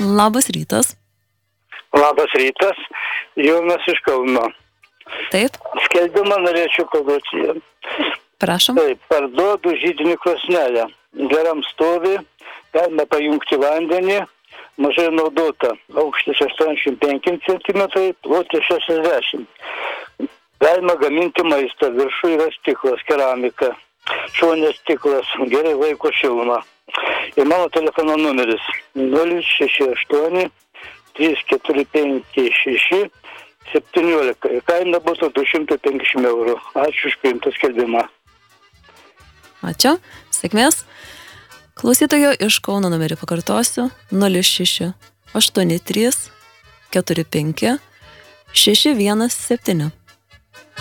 Labas rytas. Labas rytas, Jonas iš Kauno. Taip, Skelbimą norėčiau paduoti. prašom. Taip, parduodu židinį krosnelę. Geram stovi, galima pajungti vandenį, mažai naudota. Aukštis 85 cm, plotis 60. Galima gaminti maistą, viršų yra stiklas, keramika. Šonės stiklas, gerai laiko šilumą. Ir mano telefono numeris 068 3456 17. Kaina būtų 250 eurų. Ačiū už priimtą skelbimą. Ačiū, sėkmės. Klausytojo iš Kauno numerį pakartosiu 06 83 45 617.